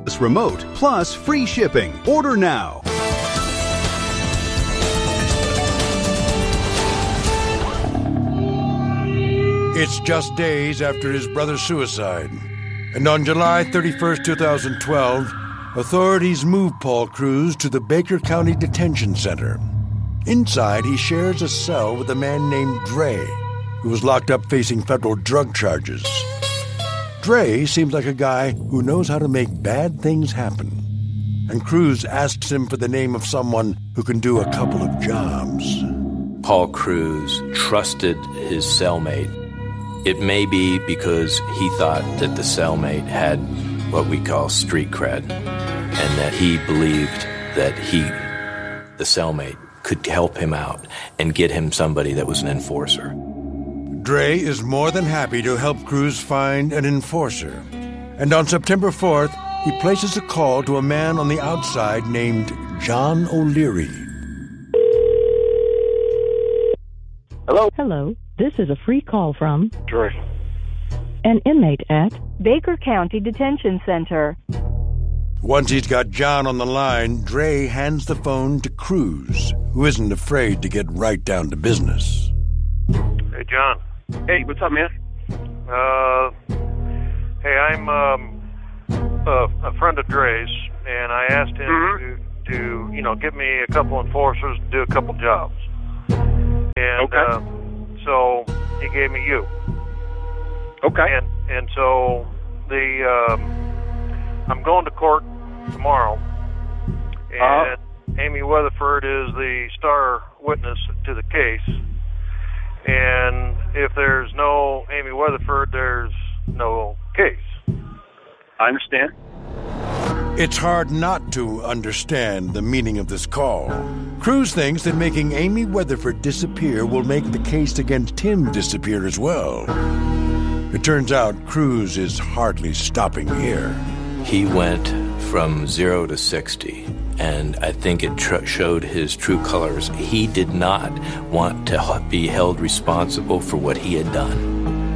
remote, plus free shipping. Order now. It's just days after his brother's suicide. And on July 31st, 2012, authorities move Paul Cruz to the Baker County Detention Center. Inside, he shares a cell with a man named Dre, who was locked up facing federal drug charges. Dre seems like a guy who knows how to make bad things happen. And Cruz asks him for the name of someone who can do a couple of jobs. Paul Cruz trusted his cellmate. It may be because he thought that the cellmate had what we call street cred, and that he believed that the cellmate, could help him out and get him somebody that was an enforcer. Dre is more than happy to help Cruz find an enforcer. And on September 4th, he places a call to a man on the outside named John O'Leary. Hello? Hello. This is a free call from Dre. An inmate at Baker County Detention Center. Once he's got John on the line, Dre hands the phone to Cruz, who isn't afraid to get right down to business. Hey, John. Hey, what's up, man? Hey, I'm a friend of Dre's, and I asked him to give me a couple enforcers to do a couple jobs. And so he gave me you. Okay. And so I'm going to court tomorrow, and Amy Weatherford is the star witness to the case. And if there's no Amy Weatherford, there's no case. I understand. It's hard not to understand the meaning of this call. Cruz thinks that making Amy Weatherford disappear will make the case against him disappear as well. It turns out Cruz is hardly stopping here. He went from 0 to 60, and I think it showed his true colors. He did not want to be held responsible for what he had done.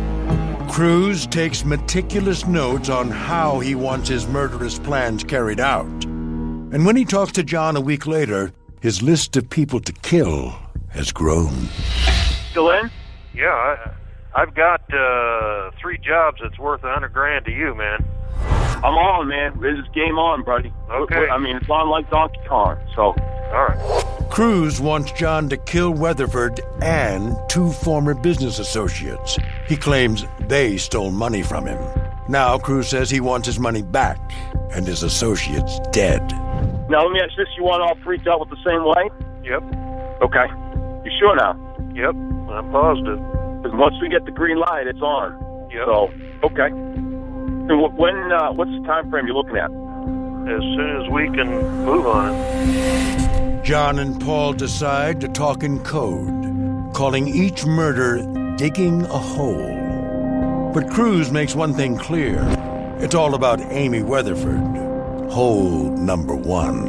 Cruz takes meticulous notes on how he wants his murderous plans carried out. And when he talks to John a week later, his list of people to kill has grown. Still in? Yeah, I've got 3 jobs that's worth $100,000 to you, man. I'm on, man. This is game on, buddy. Okay. I mean, it's on like Donkey Kong, so. All right. Cruz wants John to kill Weatherford and 2 former business associates. He claims they stole money from him. Now Cruz says he wants his money back and his associates dead. Now, let me ask this. You want all 3 dealt with the same way? Yep. Okay. You sure now? Yep. I'm positive. Because once we get the green light, it's on. Yep. So, okay. And what's the time frame you're looking at? As soon as we can move on it. John and Paul decide to talk in code, calling each murder digging a hole. But Cruz makes one thing clear. It's all about Amy Weatherford. Hole number 1.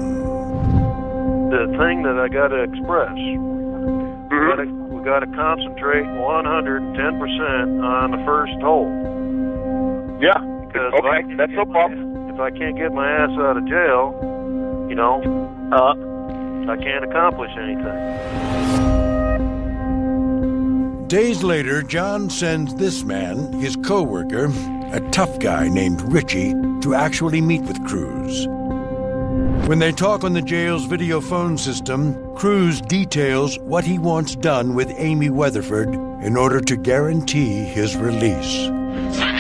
The thing that I got to express, we got to concentrate 110% on the first hole. Yeah. Because okay, that's no problem. If I can't get my ass out of jail, I can't accomplish anything. Days later, John sends this man, his co-worker, a tough guy named Richie, to actually meet with Cruz. When they talk on the jail's video phone system, Cruz details what he wants done with Amy Weatherford in order to guarantee his release.